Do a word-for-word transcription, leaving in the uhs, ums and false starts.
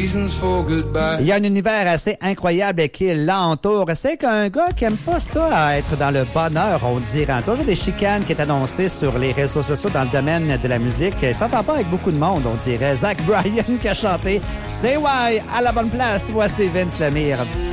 reasons for goodbye. Il y a un univers assez incroyable qui l'entoure. C'est qu'un gars qui aime pas ça être dans le bonheur, on dirait. Toujours des chicanes qui est annoncées sur les réseaux sociaux dans le domaine de la musique. Il s'entend pas avec beaucoup de monde, on dirait. Zach Bryan qui a chanté « C'est Why » à la bonne place. Voici Vince Lemire.